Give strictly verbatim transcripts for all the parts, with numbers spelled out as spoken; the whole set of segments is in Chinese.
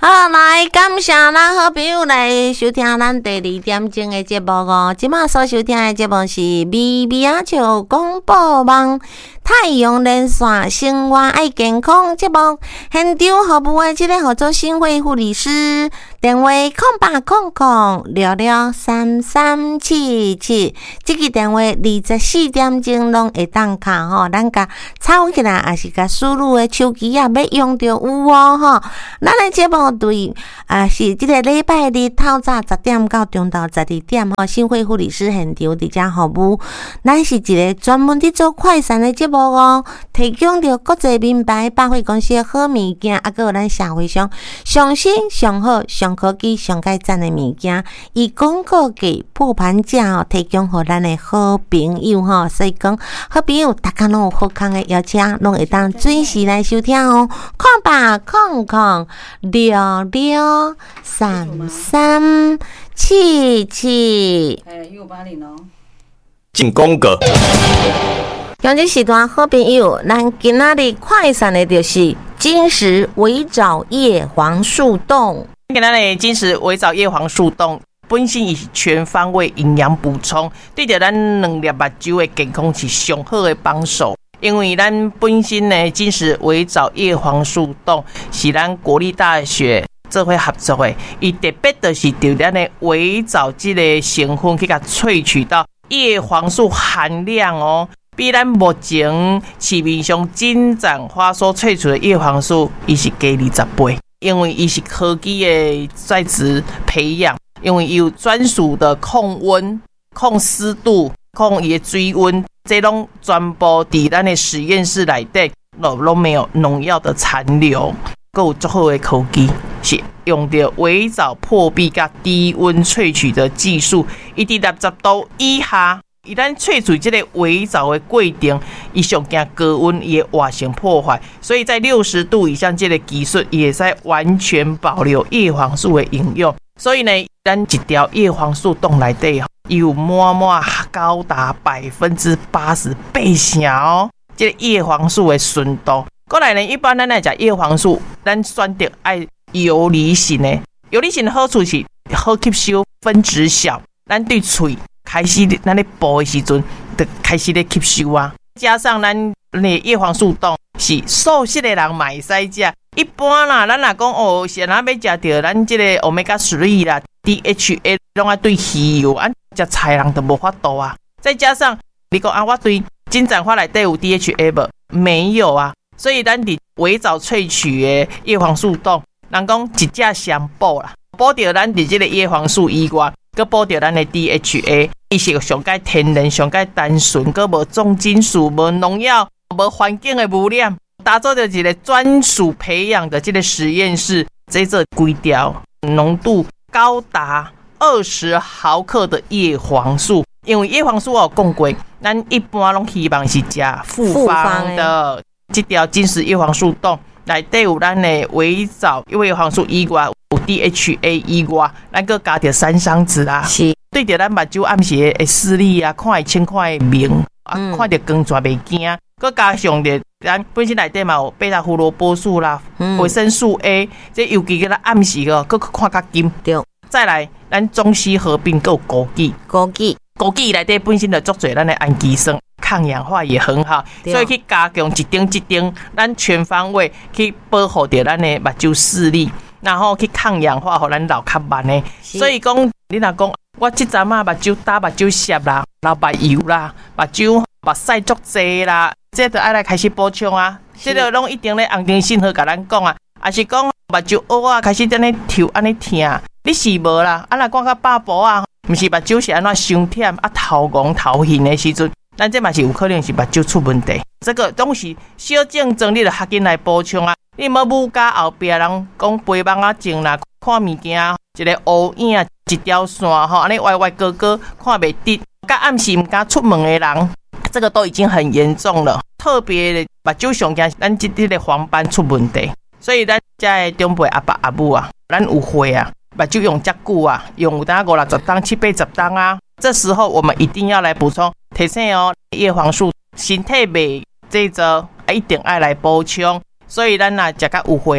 好，来感谢咱好朋友来收听咱第二点钟的节目哦。今麦所收听的节目是微微仔笑广播网太阳连线生活爱健康节目，现场服务的这个合作新会护理师，电话空八空空六六三三七七，这个电话二十四点钟拢会当卡吼，咱甲抄起来，也是甲输入的手机啊，要用到有哦吼。咱的节目对啊是这个礼拜日透早十点到中昼十二点吼，新会护理师现场伫遮服务，咱是一个专门伫做快闪的节目哦，提供着国际名牌百货公司的好物件，啊，还有咱社会上上新、上好、上科技、上界赞的物件，以广告给破盘价哦，提供给咱的好朋友吼。所以讲，好朋友大家拢有好康的邀请，拢会当准时来收听哦。看吧，看看六六三三七七， 哎，一五八零哦。 进宫格。 用这时段好朋友，咱今仔日快闪的就是金石维藻叶黄素冻。 今仔日金石维藻叶黄素冻本身是全方位营养补充，对着咱两粒目睭的健康是上好的帮手。因为咱本身的金石维藻叶黄素冻是咱国立大学做伙合作的，伊特别就是对咱的维藻这个成分去甲萃取到叶黄素含量哦。比咱目前市面上金盏花所萃取的叶黄素，伊是加二十倍，因为伊是科技的在职培养，因为伊有专属的控温、控湿度、控伊的水温，这拢全部伫咱的实验室内底，都拢没有农药的残留，还有足好的科技，是用到微藻破壁甲低温萃取的技术，伊伫六十度以下。一旦萃取这个微藻的过程，伊上惊高温伊会活性破坏，所以在六十度以上这个技术也在完全保留叶黄素的营养。所以呢，咱一条叶黄素冻内底有满满高达百分之八十八成哦，这个叶黄素的纯度。过来呢，一般咱来食叶黄素，咱选择爱游离型的，游离型的好处是好吸收，分子小，咱对喙。开始咱咧补的时阵，就开始咧吸收啊。加上咱咧叶黄素冻是素食的人嘛会使食。一般啦，咱若讲哦，是若要食到咱这个 omega 三 啦 ，D H A 拢爱对鱼油，按食菜人都无法度啊。再加上你讲啊，我对金盏花内底有 D H A 无？没有啊。所以咱伫微藻萃取的叶黄素冻，人讲一只相补啦，补到咱伫这个叶黄素以外。佮补到咱的 D H A， 伊是上界天然、上界单纯，佮无重金属、无农药、无环境的污染，打造着一个专属培养的这个实验室，这做规条浓度高达二十毫克的叶黄素。因为叶黄素我有讲过，咱一般拢希望是食复方的，这条金石叶黄素冻内底有咱的微藻叶黄素以外。有 D H A 以外，咱搁加着山桑子啦，是对着咱目睭暗时的视力啊，看会清看会明，啊，嗯、看着光全袂惊。搁加上着咱本身内底嘛有贝塔胡萝卜素啦，维、嗯、生素 A， 这尤其个咱暗时个，搁看较金。对，再来咱中西合并，搁有枸杞，枸杞，枸杞内底本身就足侪咱的氨基酸。抗氧化也很好，所以去加强一丁一丁，咱全方位去保护着咱的目睭视力，然后去抗氧化，互咱老较慢的。所以讲，你若讲我即阵啊，目睭打目睭涩啦，流目油啦，目睭目屎足济啦，这就爱来开始补充啊。这个拢一定咧红灯信号甲咱讲啊，也是讲目睭乌啊，开始安尼抽安尼痛，你是无啦？啊，若讲到饱饱啊，毋是目睭是安怎伤忝啊，头晕头晕的时阵。咱这嘛是有可能是目睭出问题，这个拢是小症状，你就较紧来补充啊。你无母家后壁人讲背膀啊症啦，看物件一个乌影一条线吼，安尼歪歪高高看袂直，甲暗时毋敢出门的人，这个都已经很严重了。特别的目睭上惊，咱这这个黄斑出问题，所以咱这的长辈阿爸阿母啊，咱有血啊，目睭用遮久啊，用有当五六十当、七八十当啊，这时候我们一定要来补充。提醒哦，叶黄素身体袂这个一定爱来补充，所以咱若食甲有血啊，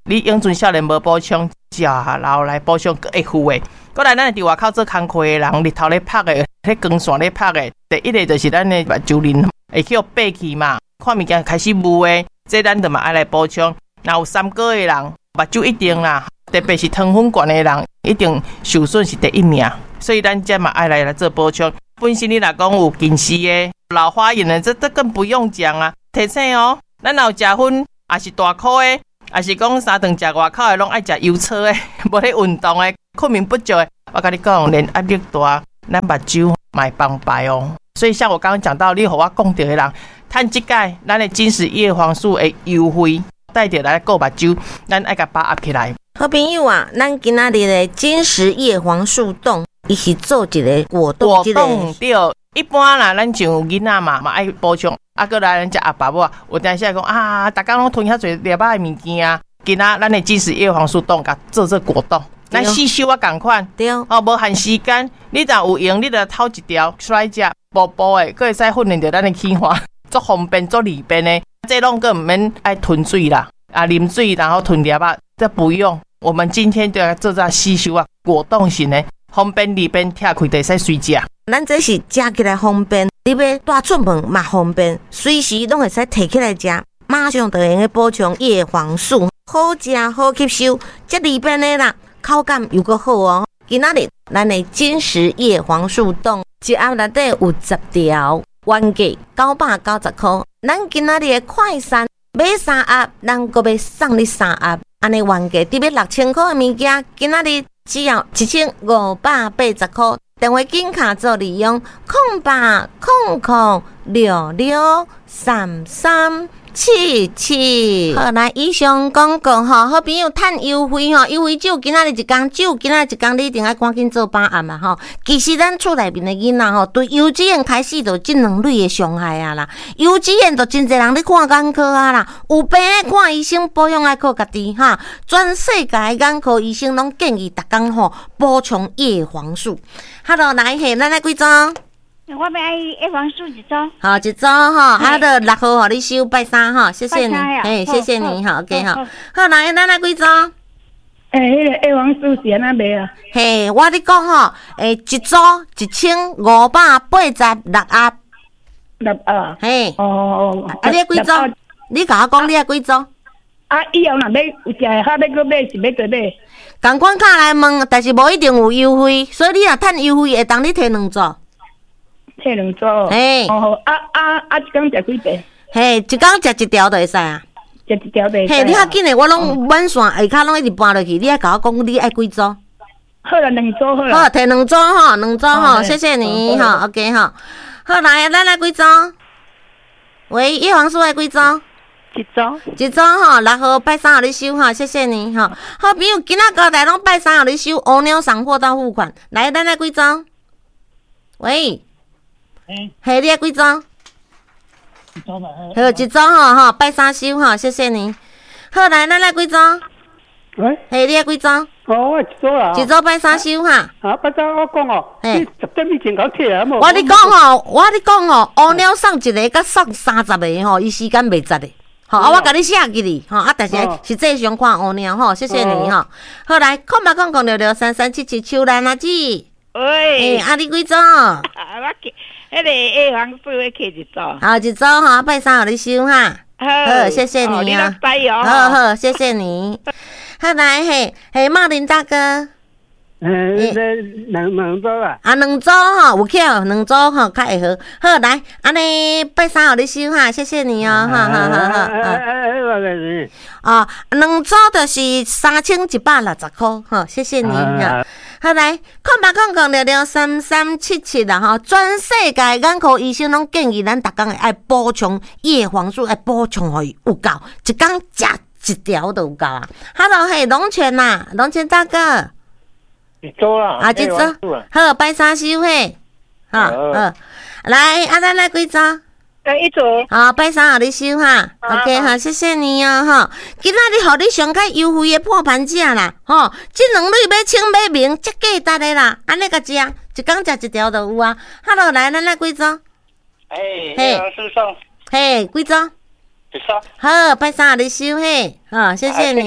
你永存少年无补充，食老来补充会负的。过来，咱伫外口做工课的人，日头咧晒的，迄光线咧晒的，第一个就是咱的目睭鳞会去爬去嘛，看物件开始雾的，这咱就嘛爱来补充。若有三高的人，目睭一定啦，特别是糖分高的人，一定受损是第一名。所以咱这嘛爱来来做补充。本身你若讲有近视的、老花眼的，这这更不用讲啊，提醒哦。咱若有食薰，也是大颗的，也是讲三顿食外口的，拢爱食油炒的，无咧运动的。困眠不足的，我跟你讲，连压力大，咱目睭买帮白哦。所以像我刚刚讲到，你和我讲到的人，趁即届咱的金石叶黄素的优惠，带着来顾目睭，咱爱甲把握起来。 好朋友啊，咱今仔日的金石叶黄素冻，伊是做一个果冻， 果冻对。一般啦，咱像囡仔嘛，嘛爱补充，啊，过来咱食阿爸母，有当时讲啊，逐工拢吞遐侪粒仔的物件啊，今仔咱的金石叶黄素冻，甲做做果冻。咱吸收啊，共款对哦，无限时间。你若有用，你著偷一条出来食，薄薄的，佫会使训练着咱的气化，足方便，足利便的。这拢佫毋免爱吞水啦，啊，啉水然后吞粒啊，这不用。我们今天就要做这吸收啊，果冻型的，方便利便，拆开就会使随食。 咱这是食起来方便，你要带出门嘛方便，随时拢会使摕起来食，马上就用个补充叶黄素，好食好吸收，这利便的啦。口感又够好哦！今仔日咱的金石叶黄素冻一盒内底有十条，原价九百九十块。咱今仔日的快餐买三盒，咱阁要送你三盒，安尼原价得要六千块的物件，今仔日只要一千五百八十块。电话紧卡做利用空八空空六六三三。七七，好来，以上广告吼，好朋友趁优惠吼，优惠只有今仔日一天，只有今仔日一天，你一定要赶紧做把握嘛吼。其实咱厝内面的囡仔吼，对幼稚园开始就即两类的伤害啊啦。幼稚园就真侪人咧看眼科啊啦，有病爱看医生，保养爱靠家己哈。全世界的眼科医生拢建议逐工吼补充叶黄素。Hello， 来嘿，咱来几张？ 我要爱叶黄素一组， 好一组哈，啊，就六号互你收拜三哈，谢谢你，嘿，谢谢你，好 ，OK 哈，好，来，咱来几组？ 诶，迄个叶黄素是安怎卖啊？ 嘿，我咧讲吼，诶，一组一千五百八十六盒， 六盒， 嘿， 哦哦， 啊，你几组？你甲我讲你啊几组？ 啊，以后若要有食的，较要搁买是要搁买？ 共款卡来问，但是无一定有优惠，所以你若趁优惠，会当你摕两组。 摕两组， 嘿， 哦，啊啊啊，一工食几条？ 嘿，一工食一条就会使啊。 食一条就会使。 嘿，你较紧诶，我拢满线下骹拢一直搬落去，你爱甲我讲你爱几组？ 好啦，两组好啦。 好，摕两组吼，两组吼，谢谢你吼 ，OK 吼。好来，咱来几组？喂，叶黄素爱几组？ 一组。 一组吼，六号拜三互你收吼，谢谢你吼。好朋友，今仔交代拢拜三互你收，乌鸟送货到付款。来，咱来几组？喂。 嗯， 嘿，你爱几组？ 一组吧。 好，一组吼吼，拜三收吼，谢谢你。好，来，咱来几组？ 喂， 嘿，你爱几组？ 哦，我一组啦。 一组拜三收哈。 啊，拜三我讲哦，你十点以前搞摕啊，无。 我你讲吼，我你讲吼，乌鸟送一个，甲送三十个吼，伊时间袂值的。好，啊，我甲你写记哩，吼，啊，但是实际上看乌鸟吼，谢谢你吼。好来，空八空空六六三三七七，秋兰阿姊。 喂， 诶，啊，你几组？ 我去，迄个叶黄素要摕一组。 好，一组吼，拜三互你收哈。好，谢谢你啊。好好，谢谢你。好来，嘿，嘿，茂林大哥。 诶，这两两组啊。 啊，两组吼，有巧，两组吼，较会好。好来，安尼拜三互你收哈，谢谢你哦，哈哈哈哈。 哎哎哎，我个是。 啊，两组就是三千一百六十块，吼，谢谢你哈。好来，空八空空六六三三七七啦吼，全世界眼科医生拢建议咱逐工爱补充叶黄素，爱补充互伊有够，一工食一条就有够啊。Hello， 嘿，龙泉呐，龙泉大哥。 一组啦。 啊，一组。好，拜三收嘿。好，好，来，啊，咱来几组？ 诶，一组。 好，拜三互你收哈。OK， 好，谢谢你哦，吼。今仔日互你上较优惠的破盘价啦，吼，这两类买清买明，这价值的啦，安尼甲食，一工食一条就有啊。Hello， 来，咱来几组？ 诶，叶黄素送。 嘿，几组？ 一组。 好，拜三互你收嘿，好，谢谢你。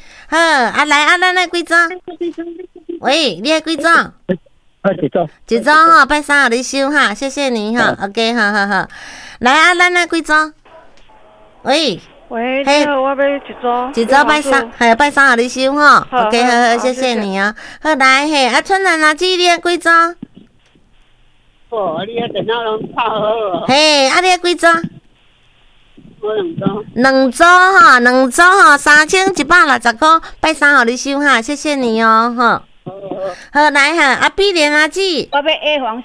好，啊来啊，咱来几张？喂，你爱几张？ 啊，一组。 一张哈，拜三互你收哈，谢谢你哈。OK， 好好好。来啊，咱来几张？喂。 喂， 嘿你好，我要一组。 一组拜三，系拜三互你收哈。OK， 好好，谢谢你啊。好来嘿，啊春兰阿姊，你爱几张？ 哦，你迄电脑拢拍好哦。 嘿，啊你爱几张？ 我两组。 两组哈，两组哈，三千一百六十块，拜三互你收哈，谢谢你哦，哈。好来哈，啊碧莲阿姊， 我要 A 黄